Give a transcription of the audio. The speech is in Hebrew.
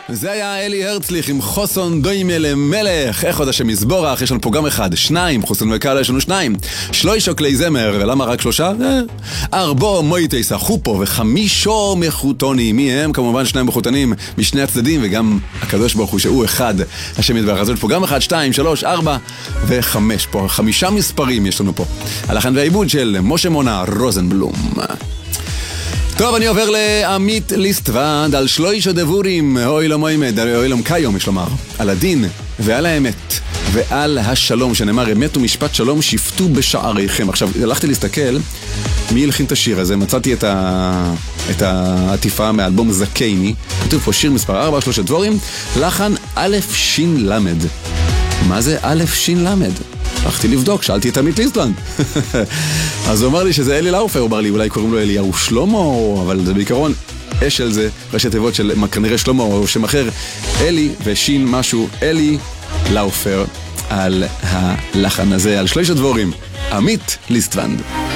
זה היה אלי הרצליך עם חוסון דוימי למלך. איך עוד השם יסבורך? יש לנו פה גם אחד, שניים, חוסון וקאלה יש לנו שניים. שלוישו כלי זמר, למה רק שלושה? ארבו מויטייסה חופו וחמישו מחותוני. מי הם? כמובן שניים מחותנים משני הצדדים, וגם הקדוש ברוך הוא שהוא אחד. השם יתברך. אז יש פה גם אחד, שתיים, שלוש, ארבע וחמש. פה חמישה מספרים יש לנו פה. הלחן והעיבוד של משה מונה רוזנבלום. טוב, אני עובר לעמית ליסטוונד על שלוישו דבורים, אוילום אוימד, אוילום קיום, יש לומר, על הדין ועל האמת ועל השלום, שנאמר אמת ומשפט שלום שפטו בשעריכם. עכשיו, הלכתי להסתכל מי הלחין את השיר הזה, מצאתי את העטיפה מאלבום זקייני, כתוב פה שיר מספר 4, שלושת דבורים, לחן א' ש' למד. מה זה א' ש' למד? הלכתי לבדוק, שאלתי את עמית ליסטוונד. אז הוא אמר לי שזה אלי לאופר, הוא אמר לי אולי קוראים לו אליהו שלמה, אבל זה בעיקרון אשל, זה ראשי תיבות של כנראה שלמה או שם אחר, אלי ושין משהו, אלי לאופר, על הלחן הזה, על שלושת דבורים, עמית ליסטוונד.